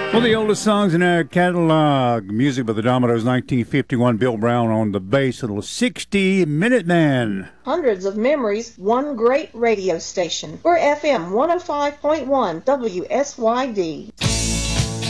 One of the oldest songs in our catalog, music by the Dominoes, 1951, Bill Brown on the bass, a little 60-Minute Man. Hundreds of memories, one great radio station. We're FM 105.1 WSYD.